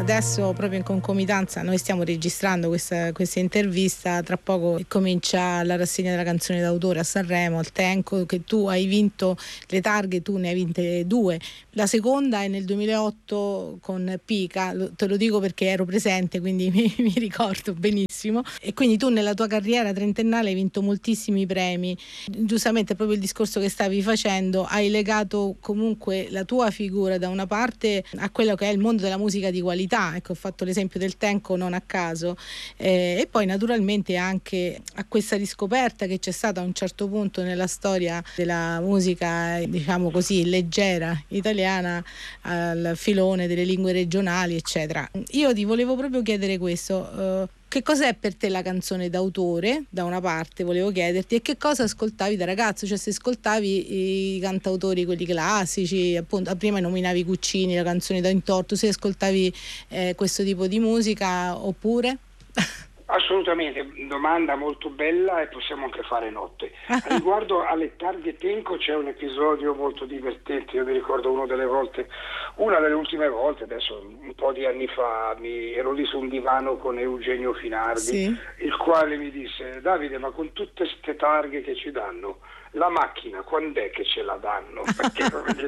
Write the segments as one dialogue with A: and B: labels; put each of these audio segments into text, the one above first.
A: adesso proprio in concomitanza noi stiamo registrando questa intervista, tra poco comincia la rassegna della canzone d'autore a Sanremo, al Tenco, che tu hai vinto le targhe, tu ne hai vinte 2. La seconda è nel 2008 con Pica, te lo dico perché ero presente, quindi mi ricordo benissimo. E quindi tu nella tua carriera trentennale hai vinto moltissimi premi. Giustamente, proprio il discorso che stavi facendo, hai legato comunque la tua figura da una parte a quello che è il mondo della musica di qualità, ecco, ho fatto l'esempio del Tenco non a caso, e poi naturalmente anche a questa riscoperta che c'è stata a un certo punto nella storia della musica, diciamo così, leggera italiana, al filone delle lingue regionali, eccetera. Io ti volevo proprio chiedere questo, che cos'è per te la canzone d'autore, da una parte volevo chiederti, e che cosa ascoltavi da ragazzo, cioè se ascoltavi i cantautori, quelli classici, appunto prima nominavi Guccini, la canzone da intorto, se ascoltavi questo tipo di musica oppure?
B: Assolutamente, domanda molto bella e possiamo anche fare notte. Riguardo alle targhe Tenco c'è un episodio molto divertente, io mi ricordo una delle ultime volte, adesso un po' di anni fa, ero lì su un divano con Eugenio Finardi, sì, il quale mi disse: Davide, ma con tutte ste targhe che ci danno, la macchina quando è che ce la danno? Perché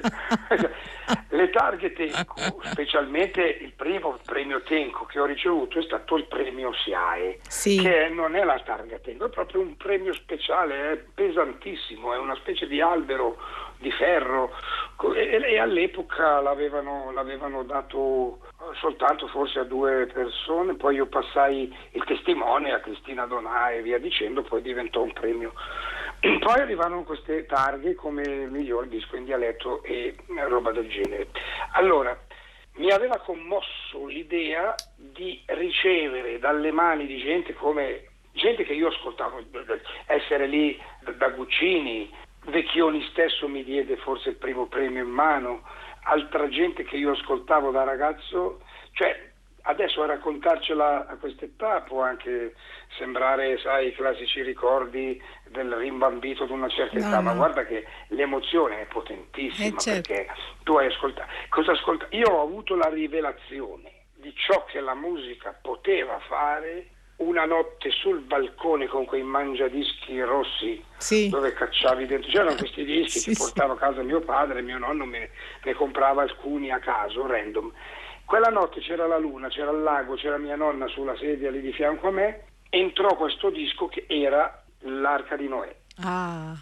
B: le targhe Tenco, specialmente il primo premio Tenco che ho ricevuto è stato il premio SIAE, sì, che non è la targa Tenco, è proprio un premio speciale, è pesantissimo, è una specie di albero di ferro, e all'epoca l'avevano dato soltanto forse a 2 persone, poi io passai il testimone a Cristina Donà e via dicendo, poi diventò un premio. Poi arrivarono queste targhe come miglior disco in dialetto e roba del genere. Allora, mi aveva commosso l'idea di ricevere dalle mani di gente che io ascoltavo, essere lì da Guccini, Vecchioni stesso mi diede forse il primo premio in mano, altra gente che io ascoltavo da ragazzo, cioè adesso a raccontarcela a quest'età può anche sembrare, sai, i classici ricordi del rimbambito di una certa età, ma guarda che l'emozione è potentissima, certo, perché tu hai ascoltato. Io ho avuto la rivelazione di ciò che la musica poteva fare una notte sul balcone con quei mangiadischi rossi, sì, dove cacciavi dentro. C'erano questi dischi, sì, che portavo a casa mio padre, mio nonno ne comprava alcuni a caso, random. Quella notte c'era la luna, c'era il lago, c'era mia nonna sulla sedia lì di fianco a me, entrò questo disco che era l'Arca di Noè.